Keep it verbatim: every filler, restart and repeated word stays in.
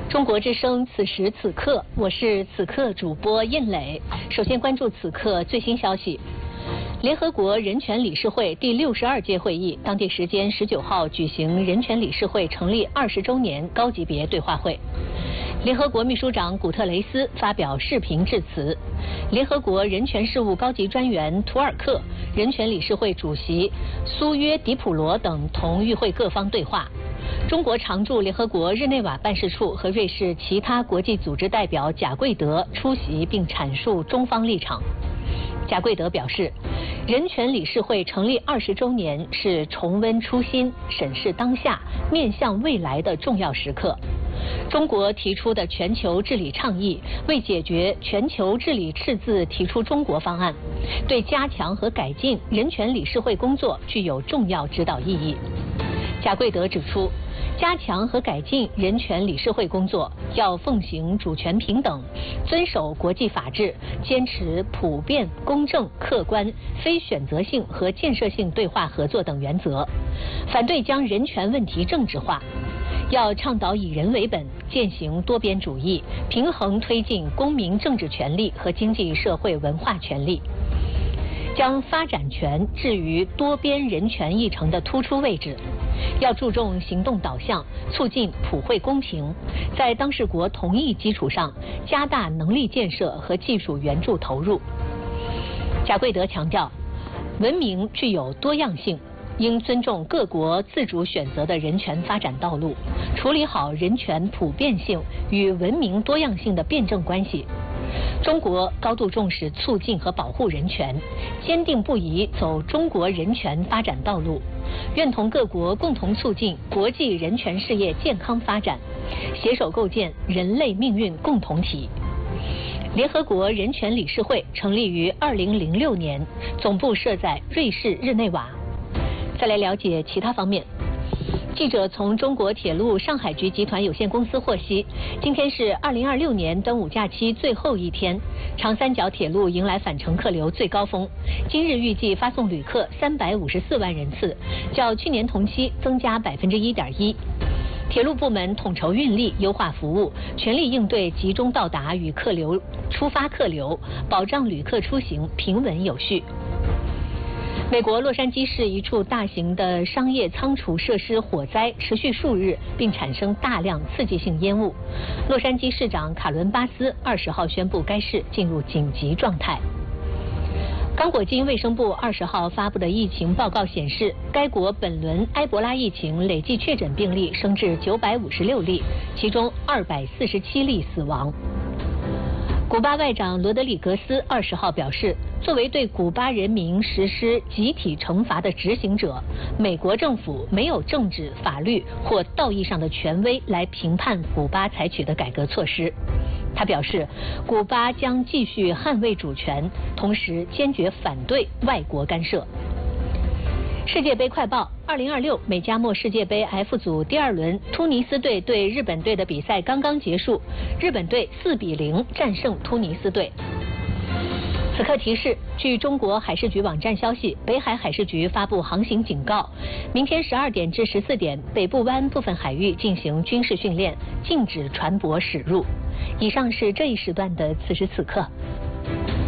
中国之声，此时此刻，我是此刻主播印磊。首先关注此刻最新消息。联合国人权理事会第六十二届会议，当地时间十九号举行人权理事会成立二十周年高级别对话会。联合国秘书长古特雷斯发表视频致辞。联合国人权事务高级专员图尔克、人权理事会主席苏约迪普罗等同与会各方对话。中国常驻联合国日内瓦办事处和瑞士其他国际组织代表贾贵德出席并阐述中方立场。贾贵德表示，人权理事会成立二十周年是重温初心、审视当下、面向未来的重要时刻。中国提出的全球治理倡议，为解决全球治理赤字提出中国方案，对加强和改进人权理事会工作具有重要指导意义。贾贵德指出，加强和改进人权理事会工作要奉行主权平等，遵守国际法治，坚持普遍、公正、客观、非选择性和建设性对话合作等原则，反对将人权问题政治化。要倡导以人为本，践行多边主义，平衡推进公民政治权利和经济社会文化权利，将发展权置于多边人权议程的突出位置。要注重行动导向，促进普惠公平，在当事国同意基础上，加大能力建设和技术援助投入。贾贵德强调，文明具有多样性，应尊重各国自主选择的人权发展道路，处理好人权普遍性与文明多样性的辩证关系。中国高度重视促进和保护人权，坚定不移走中国人权发展道路，愿同各国共同促进国际人权事业健康发展，携手构建人类命运共同体。联合国人权理事会成立于二零零六年，总部设在瑞士日内瓦。再来了解其他方面。记者从中国铁路上海局集团有限公司获悉，今天是二零二六年端午假期最后一天，长三角铁路迎来返程客流最高峰，今日预计发送旅客三百五十四万人次，较去年同期增加百分之一点一。铁路部门统筹运力，优化服务，全力应对集中到达与客流出发客流，保障旅客出行平稳有序。美国洛杉矶市一处大型的商业仓储设施火灾持续数日，并产生大量刺激性烟雾。洛杉矶市长卡伦巴斯二十号宣布该市进入紧急状态。刚果金卫生部二十号发布的疫情报告显示，该国本轮埃博拉疫情累计确诊病例升至九百五十六例，其中二百四十七例死亡。古巴外长罗德里格斯二十号表示，作为对古巴人民实施集体惩罚的执行者，美国政府没有政治、法律或道义上的权威来评判古巴采取的改革措施。他表示，古巴将继续捍卫主权，同时坚决反对外国干涉。世界杯快报：二零二六美加墨世界杯 F 组第二轮，突尼斯队对日本队的比赛刚刚结束，日本队四比零战胜突尼斯队。此刻提示：据中国海事局网站消息，北海海事局发布航行警告，明天十二点至十四点，北部湾部分海域进行军事训练，禁止船舶驶入。以上是这一时段的此时此刻。